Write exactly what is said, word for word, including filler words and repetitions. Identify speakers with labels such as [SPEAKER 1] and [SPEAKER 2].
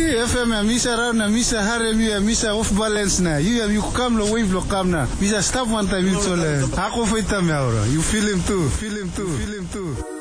[SPEAKER 1] Hey, F M, misa round na misa harem you, misa off balance na. You have you come the wave look come na. Misa stop one time you tole. Hako fight me aura. You feel him too. Feel him too. Feel him too.